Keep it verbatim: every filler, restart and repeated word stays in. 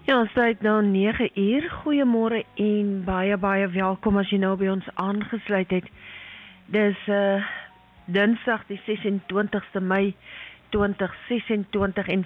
Ja, ons tyd nou nege uur. Goeiemôre en baie baie welkom as jy nou by ons aangesluit het. Dis uh Dinsdag die ses en twintigste Mei twintig ses en twintig en